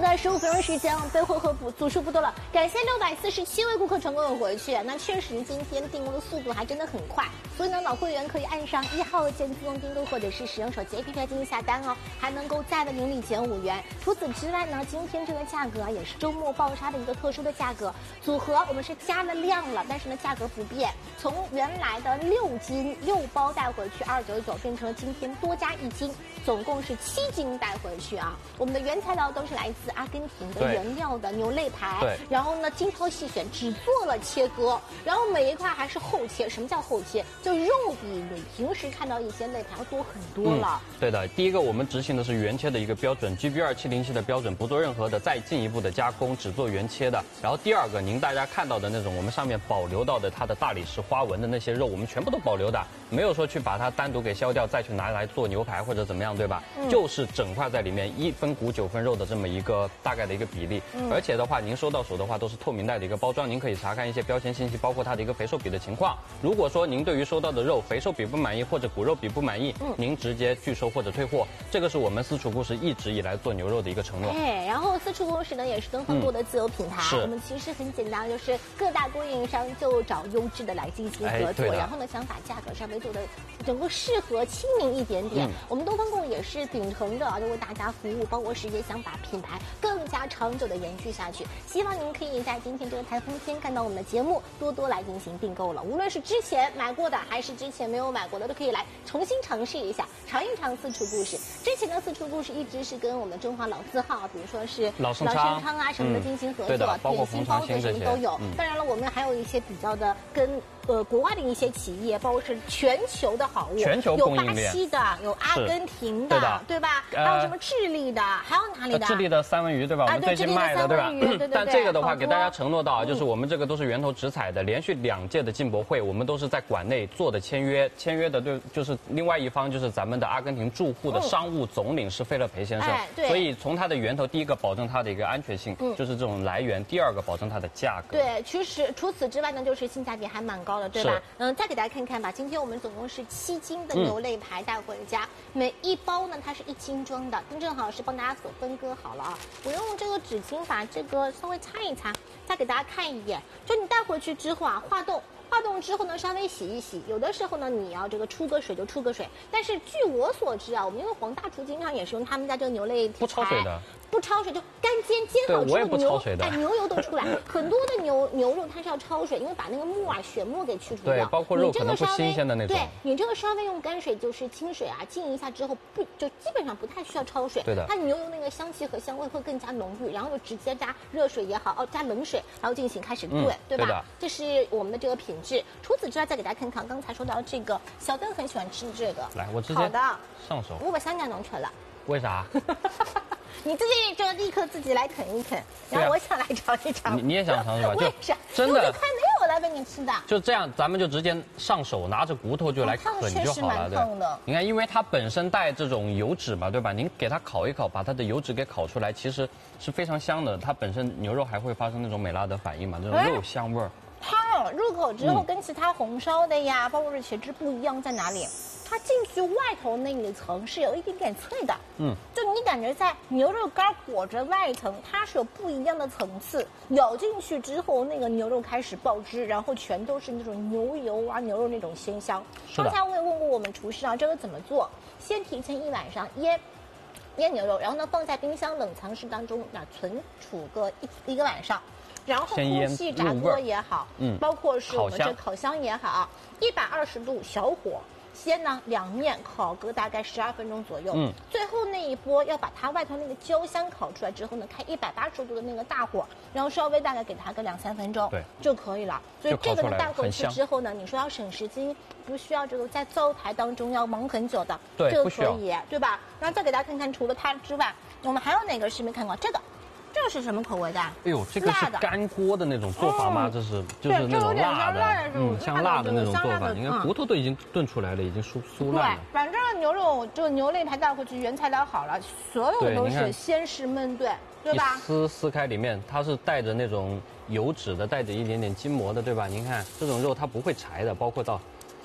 在15分钟时间，备货和组数不多了，感谢647位顾客成功有回去。那确实今天订购的速度还真的很快，所以呢，老会员可以按上1号键自动订购，或者是使用手机 APP 进行下单哦，还能够再为您领减5元。除此之外呢，今天这个价格也是周末爆杀的一个特殊的价格，组合我们是加了量了，但是呢价格不变，从原来的6斤6包带回去299，变成了今天多加1斤，总共是7斤带回去啊。我们的原材料都是来自阿根廷的原料的牛肋排， 对， 然后呢精挑细选，只做了切割，然后每一块还是厚切。什么叫厚切？就肉比你平时看到一些肋排要多很多了。 对的，第一个我们执行的是原切的一个标准 GB2707的标准，不做任何的再进一步的加工，只做原切的。然后第二个，您大家看到的那种我们上面保留到的它的大理石花纹的那些肉，我们全部都保留的，没有说去把它单独给削掉再去拿来做牛排或者怎么样，对吧？就是整块在里面1分骨9分肉的这么一个大概的一个比例。而且的话，您收到手的话都是透明袋的一个包装，您可以查看一些标签信息，包括它的一个肥瘦比的情况。如果说您对于收到的肉肥瘦比不满意或者骨肉比不满意，您直接拒收或者退货。这个是我们私厨故事一直以来做牛肉的一个承诺。 哎，然后私厨故事呢也是敦煌做的自有品牌，我们其实很简单，就是各大供应商就找优质的来进行合作，然后呢想把价格稍微做的整个适合亲民一点点。我们东方购也是秉承着就为大家服务，包括是也想把品牌更加长久的延续下去。希望您可以在今天这个台风天看到我们的节目，多多来进行订购了。无论是之前买过的，还是之前没有买过的，都可以来重新尝试一下，尝一尝私厨故事。之前的私厨故事一直是跟我们中华老字号，比如说是老盛昌啊什么的进行合作， 点心包子什么都有。当然了，我们还有一些比较的跟国外的一些企业，包括是全球的好物， 全球供应链， 有巴西的，有阿根廷的，对吧？还有什么智利的，还有哪里的？ 智利的三文鱼，对吧？我们最近卖的，对吧？但这个的话，给大家承诺到，就是我们这个都是源头直采的，连续2届的进博会，我们都是在馆内做的签约的，对，就是另外一方就是咱们的阿根廷驻沪的商务总领事费勒培先生。所以从它的源头，第一个保证它的一个安全性，就是这种来源；第二个保证它的价格。 对，其实除此之外呢，就是性价比还蛮高的，对吧？再给大家看看吧。今天我们总共是7斤的牛肋排带回家，每一包呢它是1斤装的，正好是帮大家所分割好了啊。我用这个纸巾把这个稍微擦一擦，再给大家看一眼。就你带回去之后啊，化冻之后呢，稍微洗一洗。有的时候呢，你要这个出个水就出个水。但是据我所知啊，我们因为黄大厨经常也是用他们家这个牛肋排， 不焯水的。 不焯水就干煎好之后牛油都出来。很多的牛肉它是要焯水，因为把那个沫血沫给去除掉。 对，包括肉可能不新鲜的那种。 对，你这个稍微用干水就是清水啊浸一下之后，就基本上不太需要焯水。 对的。 它牛油那个香气和香味会更加浓郁，然后就直接加热水也好，加冷水，然后进行开始炖，对吧？这是我们的这个品质。除此之外，再给大家看看刚才说到这个，小邓很喜欢吃这个。 来，我直接上手。 我把香蕉弄出来了。 为啥？ 你自己就立刻自己来啃一啃，然后我想来尝一尝。 你也想尝是吧？ 为啥？ 真的， 快没有来喂你吃的。 就这样，咱们就直接上手，拿着骨头就来啃就好了，对。你看，因为它本身带这种油脂嘛，对吧？您给它烤一烤，把它的油脂给烤出来，其实是非常香的。它本身牛肉还会发生那种美拉德反应嘛，这种肉香味儿。 它入口之后跟其他红烧的呀，包括是茄汁不一样在哪里？它进去外头那一层是有一点点脆的，就你感觉在牛肉干裹着外层，它是有不一样的层次。咬进去之后，那个牛肉开始爆汁，然后全都是那种牛油啊、牛肉那种鲜香。刚才我也问过我们厨师啊，这个怎么做？先提前1晚上腌牛肉，然后呢放在冰箱冷藏室当中存储个一个晚上。然后空气炸锅也好，包括是我们这烤箱也好，120度小火，先呢2面烤个大概12分钟左右，最后那一波要把它外头那个焦香烤出来之后呢，开180度的那个大火，然后稍微大概给它个2-3分钟，就可以了。所以这个呢带回去之后呢，你说要省时间，不需要这个在灶台当中要忙很久的，这个可以，对吧？然后再给大家看看，除了它之外，我们还有哪个是没看过？这是什么口味的？ 哎呦，这个是干锅的那种做法吗？就是那种辣的，像辣的那种做法。你看骨头都已经炖出来了，已经酥烂了。 对，反正牛肉这个牛肋排带回去，原材料好了，所有都是先是焖炖，对吧？ 撕开里面，它是带着那种油脂的，带着一点点筋膜的，对吧？您看这种肉它不会柴的，包括到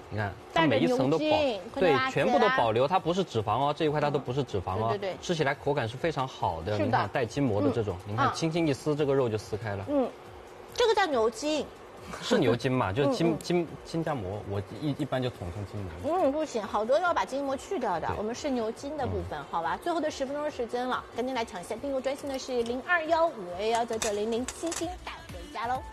你看它每一层都对，全部都保留，它不是脂肪哦，这一块它都不是脂肪哦， 对， 吃起来口感是非常好的。你看带筋膜的这种，你看轻轻一撕，这个肉就撕开了。 这个叫牛筋。 是牛筋嘛，就是筋夹膜，我一般就统称筋膜。 不行，好多要把筋膜去掉的，我们是牛筋的部分，好吧？最后的10分钟的时间了，赶紧来抢先订购专线的是0215119900，7星带回家喽。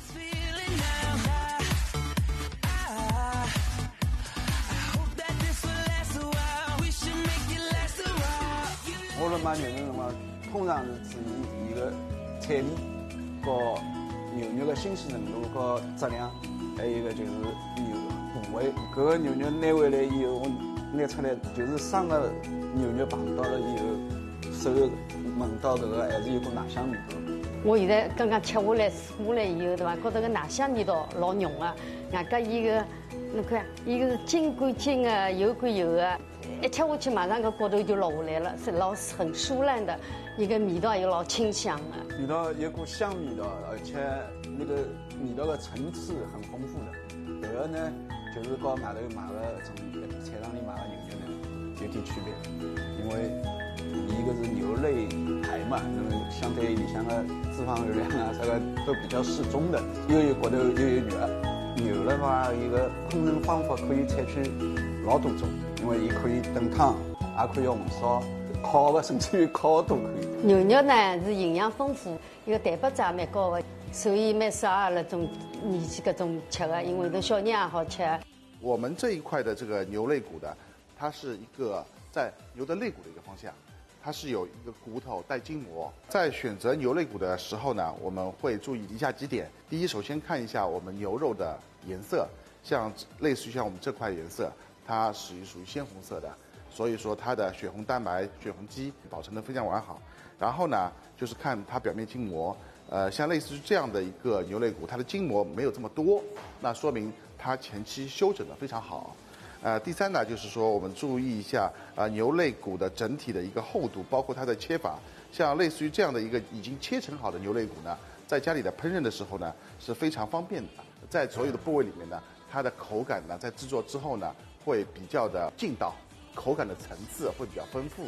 我们买牛肉的话，通常是注意第一个彩礼和牛肉的新鲜程度和质量，还有一个就是牛部位。这个牛肉拿回来以后，我拿出来就是生的牛肉碰到了以后，手闻到这个还是有股奶香味道。 我现在刚刚吃下来试下来以后，对吧？觉得个奶香味道老浓啊，外加伊个，你看，伊个是筋归筋啊，油归油啊，一吃下去马上个骨头就落下来了，是很酥烂的，一个味道又老清香的。 味道有股香味道，而且那个味道的层次很丰富的。这个呢，就是和外头买的从菜场里买的牛肉呢有点区别，因为一个是牛肋排嘛，那么相对里向的脂肪含量啊，这个都比较适中的，又有骨头又有肉。牛的话，一个烹饪方法可以采取老多种，因为也可以炖汤，也可以红烧、烤的，甚至于烤都可以。 牛肉呢是营养丰富，一个蛋白质也蛮高的，所以蛮适合那种年纪搿种吃的，因为都小人也好吃。 我们这一块的这个牛肋骨的，它是一个在牛的肋骨的一个方向。它是有一个骨头带筋膜，在选择牛肋骨的时候呢，我们会注意以下几点。第一，首先看一下我们牛肉的颜色，类似于像我们这块颜色，它属于鲜红色的，所以说它的血红蛋白、血红肌保存得非常完好。然后呢，就是看它表面筋膜，像类似于这样的一个牛肋骨，它的筋膜没有这么多，那说明它前期休整得非常好。第三呢，就是说我们注意一下牛肋骨的整体的一个厚度，包括它的切法。像类似于这样的一个已经切成好的牛肋骨呢，在家里的烹饪的时候呢是非常方便的。在所有的部位里面呢，它的口感呢在制作之后呢会比较的劲道，口感的层次会比较丰富。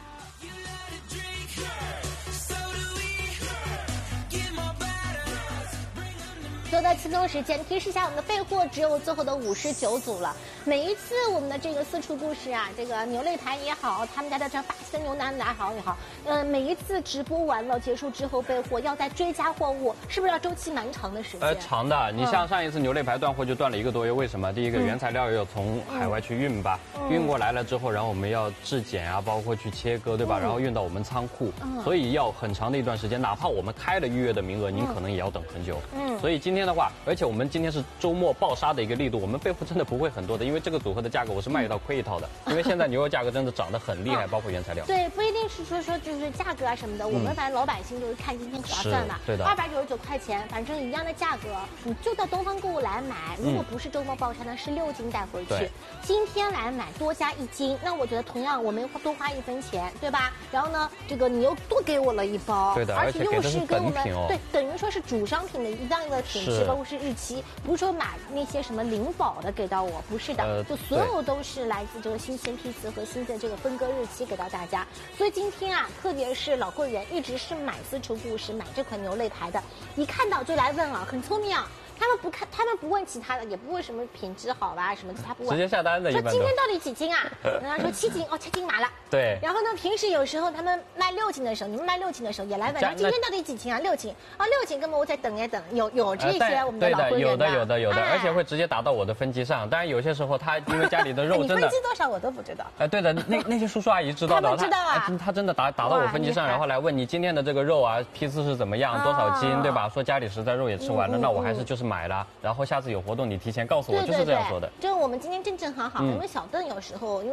最后的7分钟时间，提示一下我们的备货只有最后的59组了。每一次我们的这个私厨故事啊，这个牛肋排也好，他们家的这巴西的牛腩也好，每一次直播完了结束之后备货，要再追加货物，是不是要周期蛮长的时间？ 长的。你像上一次牛肋排断货就断了1个多月，为什么？第一个原材料要从海外去运吧，运过来了之后，然后我们要质检啊，包括去切割，对吧？然后运到我们仓库，所以要很长的一段时间。哪怕我们开了预约的名额，您可能也要等很久。所以今天的话，而且我们今天是周末爆杀的一个力度，我们备货真的不会很多的，因为这个组合的价格我是卖一套亏一套的，因为现在牛肉价格真的涨得很厉害，包括原材料。 对，不一定是说就是价格啊什么的，我们反正老百姓就是看今天划算嘛， 对的 ，299块钱，反正一样的价格，你就到东方购物来买。如果不是周末爆杀呢，是6斤带回去。今天来买多加1斤，那我觉得同样我没多花1分钱，对吧？然后呢，这个你又多给我了1包， 对的， 而且又是跟我们对等于说是主商品的一样的品质，包括是日期，不是说买那些什么零保的给到我，不是的，就所有都是来自这个新鲜批次和新的这个分割日期给到大家。所以今天啊，特别是老会员一直是买私厨故事买这款牛肋排的，一看到就来问啊，很聪明啊。他们不问其他的，也不问什么品质好吧什么，他不问， 直接下单的。 说今天到底几斤啊？人家说7斤，哦，7斤麻了。 对。 然后呢，平时有时候他们卖6斤的时候，你们卖6斤的时候也来问，今天到底几斤啊？6斤啊，6斤，根本我再等一等，有这些我们的老会员的，有的，而且会直接打到我的分机上。当然有些时候他因为家里的肉真的， 你分机多少我都不知道。 对的，那些叔叔阿姨知道的， 他们知道啊， 他真的打到我分机上，然后来问你今天的这个肉啊批次是怎么样，多少斤，对吧？说家里实在肉也吃完了，那我还是就是买了，然后下次有活动你提前告诉我，就是这样说的。 就是我们今天正好，因为小邓有时候因为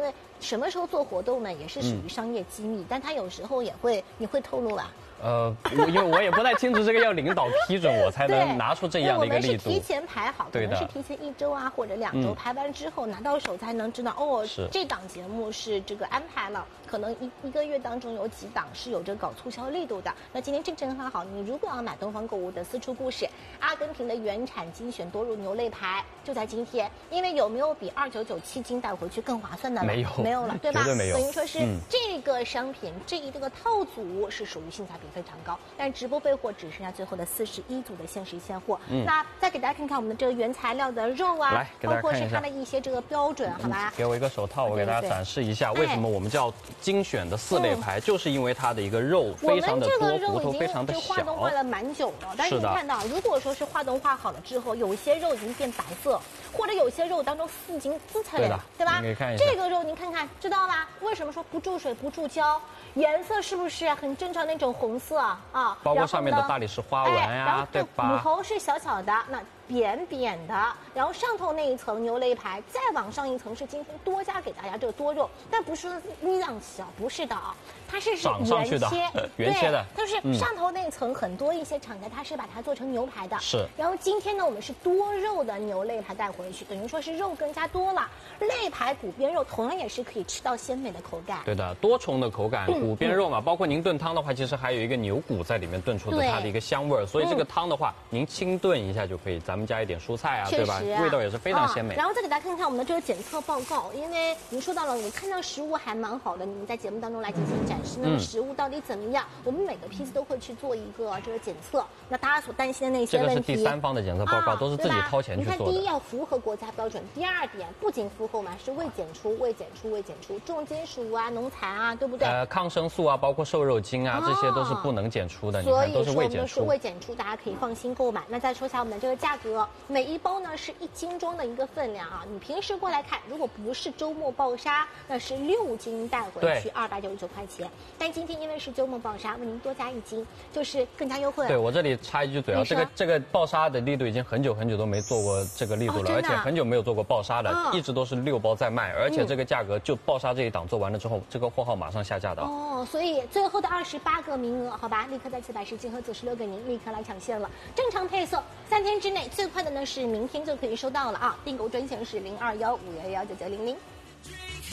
什么时候做活动呢，也是属于商业机密，但它有时候也会，你会透露吧？ 因为我也不太清楚这个要领导批准我才能拿出这样的一个力度。 我们是提前排好，可能是提前1周啊或者2周，排完之后拿到手才能知道哦，这档节目是这个安排了，可能一个月当中有几档是有着搞促销力度的。那今天正好，你如果要买东方购物的四处故事，阿根廷的原产精选多肉牛肋排，就在今天。因为有没有比2997斤带回去更划算的了？没有了，对吧？ 绝对没有。 等于说是这个商品这个套组是属于性价比非常高，但直播备货只剩下最后的41组的限时现货。那再给大家看看我们的这个原材料的肉啊，包括是它的一些这个标准，好吧？ 给我一个手套，我给大家展示一下为什么我们叫精选的4肋排，就是因为它的一个肉非常的多，骨头非常的小。 化冻化了蛮久了，但是你看到，如果说是化冻化好了之后，有一些肉已经变白色，或者有些肉当中丝已经滋出来了，对吧？这个肉您看看，知道吧？为什么说不注水不注胶？颜色是不是很正常那种红色啊？ 包括上面的大理石花纹呀，对吧？ 骨头是小小的，那扁扁的，然后上头那一层牛肋排，再往上一层是今天多加给大家这个多肉，但不是量小，不是的啊，它是原切的，它是上头那一层很多一些厂家它是把它做成牛排的， 是。 然后今天呢，我们是多肉的牛肋排带回去，等于说是肉更加多了，肋排骨边肉同样也是可以吃到鲜美的口感。 对的，多重的口感，骨边肉嘛，包括您炖汤的话，其实还有一个牛骨在里面炖出的它的一个香味儿，所以这个汤的话，您清炖一下就可以，咱们加一点蔬菜啊，对吧？味道也是非常鲜美。 然后再给大家看看我们的这个检测报告，因为您说到了，我看到食物还蛮好的，你们在节目当中来进行展示，那么食物到底怎么样？我们每个批次都会去做一个这个检测。那大家所担心的那些问题， 这个是第3方的检测报告，都是自己掏钱去做的。 你看，第一要符合国家标准，第2点不仅符合嘛，是未检出、重金属啊、农残啊，对不对？ 抗生素啊，包括瘦肉精啊，这些都是不能检出的。你看都是未检出。 未检出，大家可以放心购买。那再说一下我们的这个价格，每一包呢是1斤装的一个分量啊。你平时过来看，如果不是周末爆杀，那是6斤带回去299块钱。但今天因为是周末爆杀，为您多加1斤，就是更加优惠了。 对，我这里插一句嘴啊，这个爆杀的力度已经很久都没做过这个力度了，而且很久没有做过爆杀的，一直都是6包在卖，而且这个价格就爆杀这一档做完了之后，这个货号马上下架的。 所以最后的28个名额，好吧，立刻在710金和96给您立刻来抢线了。正常配送3天之内，最快的呢是明天就可以收到了啊！订购专线是0215119900。